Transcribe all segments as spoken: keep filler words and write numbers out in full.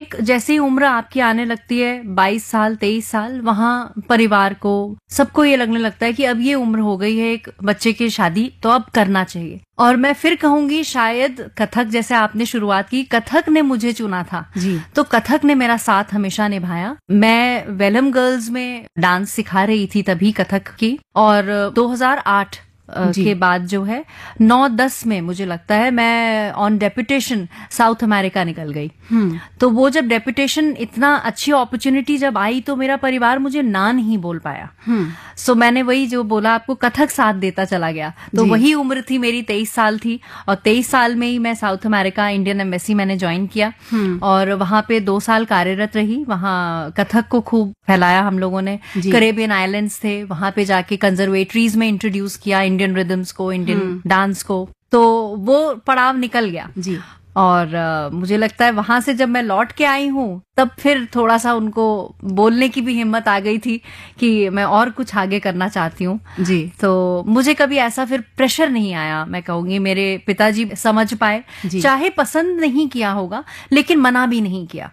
एक जैसी उम्र आपकी आने लगती है बाईस साल तेईस साल, वहाँ परिवार को सबको ये लगने लगता है कि अब ये उम्र हो गई है एक बच्चे की शादी, तो अब करना चाहिए। और मैं फिर कहूंगी शायद कथक, जैसे आपने शुरुआत की, कथक ने मुझे चुना था जी। तो कथक ने मेरा साथ हमेशा निभाया। मैं वेलम गर्ल्स में डांस सिखा रही थी तभी कथक की, और दो हज़ार आठ के बाद जो है नौ दस में मुझे लगता है मैं ऑन डेपुटेशन साउथ अमेरिका निकल गई। तो वो जब डेपुटेशन, इतना अच्छी अपॉर्चुनिटी जब आई तो मेरा परिवार मुझे ना नहीं बोल पाया। सो मैंने वही जो बोला आपको, कथक साथ देता चला गया। तो वही उम्र थी मेरी, तेईस साल थी, और तेईस साल में ही मैं साउथ अमेरिका इंडियन एम्बेसी मैंने ज्वाइन किया और वहां पे दो साल कार्यरत रही। वहां कथक को खूब फैलाया हम लोगों ने। कैरेबियन आइलैंड्स थे, वहां पे जाके कंजर्वेटरीज में इंट्रोड्यूस किया इंडियन रिदम्स को, इंडियन डांस को। तो वो पड़ाव निकल गया जी। और uh, मुझे लगता है वहां से जब मैं लौट के आई हूँ तब फिर थोड़ा सा उनको बोलने की भी हिम्मत आ गई थी कि मैं और कुछ आगे करना चाहती हूँ जी। तो मुझे कभी ऐसा फिर प्रेशर नहीं आया। मैं कहूंगी मेरे पिताजी समझ पाए, चाहे पसंद नहीं किया होगा लेकिन मना भी नहीं किया।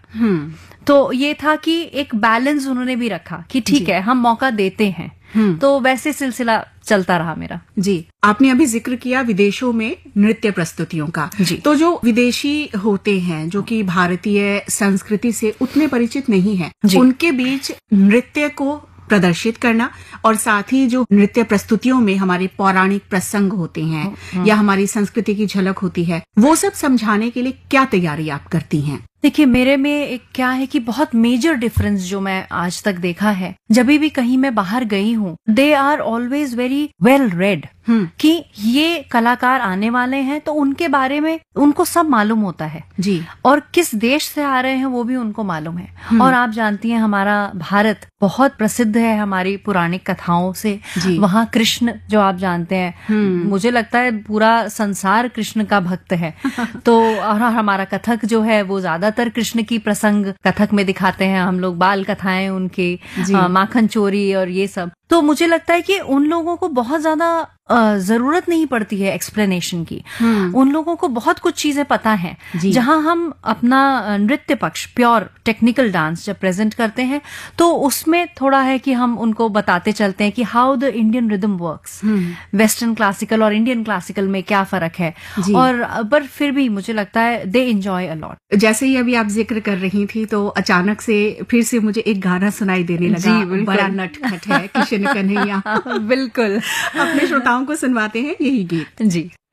तो ये था कि एक बैलेंस उन्होंने भी रखा कि ठीक है हम मौका देते हैं। तो वैसे सिलसिला चलता रहा मेरा जी। आपने अभी जिक्र किया विदेशों में नृत्य प्रस्तुतियों का जी। तो जो विदेशी होते हैं जो कि भारतीय संस्कृति से उतने परिचित नहीं हैं, उनके बीच नृत्य को प्रदर्शित करना और साथ ही जो नृत्य प्रस्तुतियों में हमारे पौराणिक प्रसंग होते हैं या हमारी संस्कृति की झलक होती है, वो सब समझाने के लिए क्या तैयारी आप करती हैं? देखिए मेरे में एक क्या है कि बहुत मेजर डिफरेंस जो मैं आज तक देखा है, जब भी कहीं मैं बाहर गई हूँ, they are always very well read कि ये कलाकार आने वाले हैं तो उनके बारे में उनको सब मालूम होता है जी। और किस देश से आ रहे हैं वो भी उनको मालूम है। और आप जानती हैं हमारा भारत बहुत प्रसिद्ध है हमारी पुराणिक कथाओं से। वहाँ कृष्ण जो आप जानते हैं, मुझे लगता है पूरा संसार कृष्ण का भक्त है। तो और हमारा कथक जो है वो ज्यादातर कृष्ण की प्रसंग कथक में दिखाते हैं हम लोग, बाल कथाएं उनके, माखन चोरी और ये सब। तो मुझे लगता है कि उन लोगों को बहुत ज्यादा जरूरत नहीं पड़ती है एक्सप्लेनेशन की। उन लोगों को बहुत कुछ चीजें पता हैं। जहां हम अपना नृत्य पक्ष, प्योर टेक्निकल डांस जब प्रेजेंट करते हैं तो उसमें थोड़ा है कि हम उनको बताते चलते हैं कि how the Indian rhythm works, western classical और इंडियन क्लासिकल में क्या फर्क है। और पर फिर भी मुझे लगता है दे एंजॉय अ लॉट। जैसे ही अभी आप जिक्र कर रही थी तो अचानक से फिर से मुझे एक गाना सुनाई देने लगा, बड़ा नटखट है किशन कन्हैया। बिल्कुल, अपने श्रोताओं को सुनवाते हैं यही गीत जी।